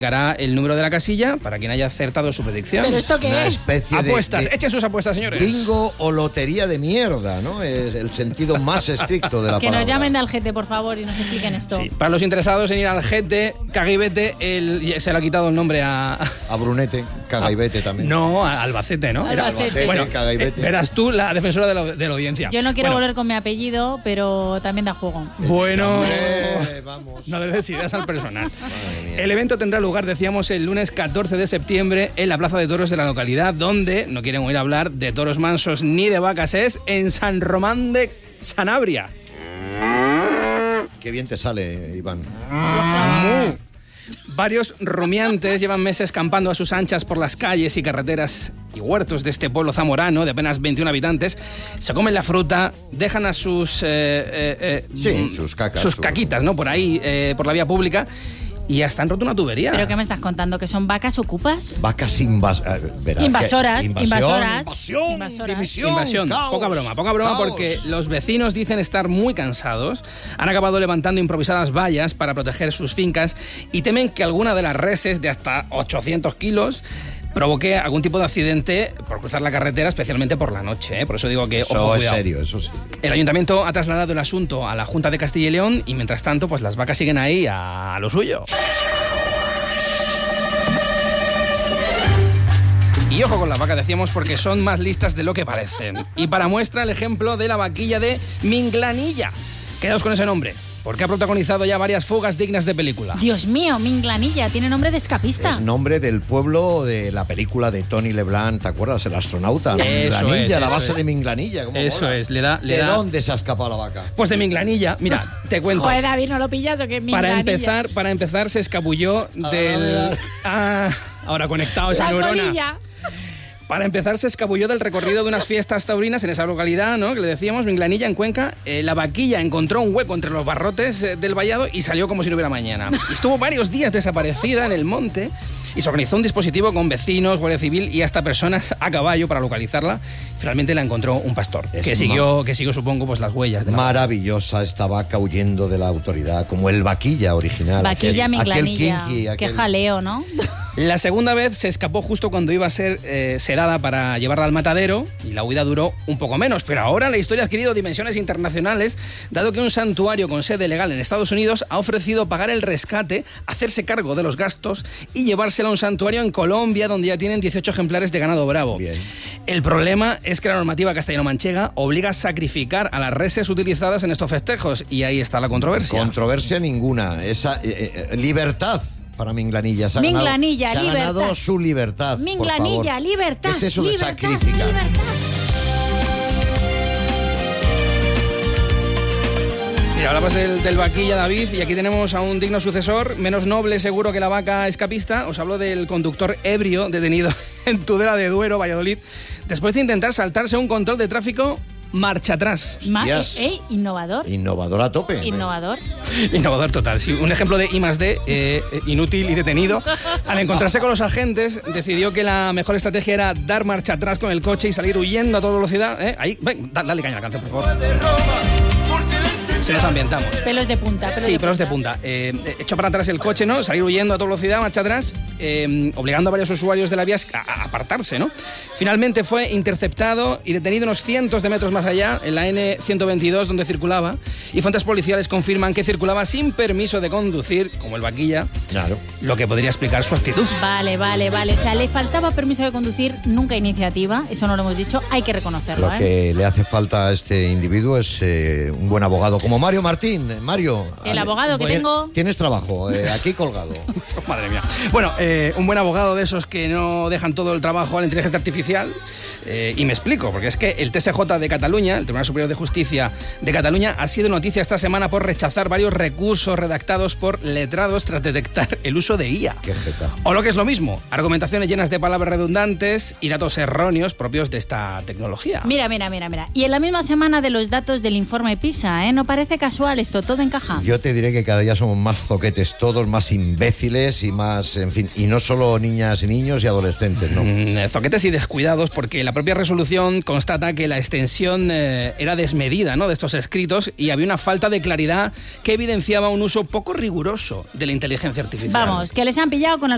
Hará el número de la casilla para quien haya acertado su predicción. ¿Pero esto qué es? Apuestas, echen sus apuestas, señores. Bingo o lotería de mierda, ¿no? Es el sentido más estricto de la que palabra. nos llamen de Algete, por favor, y nos expliquen esto. Sí, para los interesados en ir a Algete, Cagaibete, se le ha quitado el nombre a Brunete, Cagaibete también. No, a Albacete, ¿no? Albacete. Bueno, verás tú la defensora de la audiencia. Yo no quiero volver con mi apellido, pero también da juego. Bueno, vamos. No des ideas al personal. El evento tendrá lugar, decíamos, el lunes 14 de septiembre en la Plaza de Toros de la localidad, donde no quieren oír hablar de toros mansos ni de vacas, es en San Román de Sanabria. Qué bien te sale, Iván. Varios rumiantes llevan meses campando a sus anchas por las calles y carreteras y huertos de este pueblo zamorano de apenas 21 habitantes. Se comen la fruta, dejan a sus sus cacas, sus caquitas, ¿no? Por ahí, por la vía pública. Y hasta han roto una tubería. ¿Pero qué me estás contando? ¿Que son vacas ocupas? Vacas invasoras. Invasión. Caos, Poca broma, porque los vecinos dicen estar muy cansados. Han acabado levantando improvisadas vallas para proteger sus fincas y temen que alguna de las reses de hasta 800 kilos provoque algún tipo de accidente por cruzar la carretera, especialmente por la noche, ¿eh? Por eso digo que, eso ojo, es cuidado. serio, eso sí. El ayuntamiento ha trasladado el asunto a la Junta de Castilla y León y, mientras tanto, pues las vacas siguen ahí a lo suyo. Y ojo con las vacas, decíamos, porque son más listas de lo que parecen. Y para muestra, el ejemplo de la vaquilla de Minglanilla. Quedaos con ese nombre, porque ha protagonizado ya varias fugas dignas de película. Dios mío, Minglanilla, tiene nombre de escapista. Es nombre del pueblo de la película de Tony LeBlanc, ¿te acuerdas? El astronauta. Minglanilla, la base de Minglanilla. Eso mola. es, le da... ¿Dónde se ha escapado la vaca? Pues de Minglanilla, mira, te cuento. Joder, David, ¿no lo pillas o qué? Minglanilla. Para empezar, se escabulló del... ahora conectado esa neurona. Colilla. Para empezar, se escabulló del recorrido de unas fiestas taurinas en esa localidad, ¿no? Que le decíamos, Minglanilla, en Cuenca. La vaquilla encontró un hueco entre los barrotes del vallado y salió como si no hubiera mañana. Estuvo varios días desaparecida en el monte y se organizó un dispositivo con vecinos, Guardia Civil y hasta personas a caballo para localizarla. Finalmente la encontró un pastor, que siguió, supongo, pues las huellas de la maravillosa esta vaca huyendo de la autoridad, como el vaquilla original. Vaquilla Minglanilla. Qué jaleo, ¿no? La segunda vez se escapó justo cuando iba a ser sedada para llevarla al matadero y la huida duró un poco menos. Pero ahora la historia ha adquirido dimensiones internacionales, dado que un santuario con sede legal en Estados Unidos ha ofrecido pagar el rescate, hacerse cargo de los gastos y llevársela a un santuario en Colombia, donde ya tienen 18 ejemplares de ganado bravo. Bien. El problema es que la normativa castellano-manchega obliga a sacrificar a las reses utilizadas en estos festejos, y ahí está la controversia. Controversia ninguna. Esa libertad para Minglanilla. Se ha ganado su libertad. Minglanilla, libertad. ¿Qué es eso de sacrificar? Mira, hablabas del vaquilla, David, y aquí tenemos a un digno sucesor, menos noble seguro que la vaca escapista. Os hablo del conductor ebrio detenido en Tudela de Duero, Valladolid, después de intentar saltarse un control de tráfico marcha atrás. Innovador. Innovador a tope. Innovador total, sí. Un ejemplo de I+D, inútil y detenido. Al encontrarse con los agentes, decidió que la mejor estrategia era dar marcha atrás con el coche y salir huyendo a toda velocidad. Ahí, ven, dale caña a la canción, por favor. Se nos ambientamos. Pelos de punta. Pelos de punta. Echó para atrás el coche, ¿no? Salir huyendo a toda velocidad, marcha atrás, obligando a varios usuarios de la vía a apartarse, ¿no? Finalmente fue interceptado y detenido unos cientos de metros más allá, en la N122, donde circulaba, y fuentes policiales confirman que circulaba sin permiso de conducir, como el vaquilla, claro, lo que podría explicar su actitud. Vale. O sea, le faltaba permiso de conducir, nunca iniciativa, eso no lo hemos dicho, hay que reconocerlo. Lo que le hace falta a este individuo es un buen abogado, como Mario Martín. Mario, el abogado que tengo. Tienes trabajo, aquí colgado. Madre mía. Bueno, un buen abogado de esos que no dejan todo el trabajo a la inteligencia artificial. Y me explico, porque es que el TSJ de Cataluña, el Tribunal Superior de Justicia de Cataluña, ha sido noticia esta semana por rechazar varios recursos redactados por letrados tras detectar el uso de IA. Qué jeta. O lo que es lo mismo, argumentaciones llenas de palabras redundantes y datos erróneos propios de esta tecnología. Mira. Y en la misma semana de los datos del informe PISA, ¿no parece casual esto? Todo encaja. Yo te diré que cada día somos más zoquetes todos, más imbéciles y más, en fin, y no solo niñas y niños y adolescentes, ¿no? Zoquetes y descuidados, porque la propia resolución constata que la extensión era desmedida, ¿no?, de estos escritos, y había una falta de claridad que evidenciaba un uso poco riguroso de la inteligencia artificial. Vamos, que les han pillado con el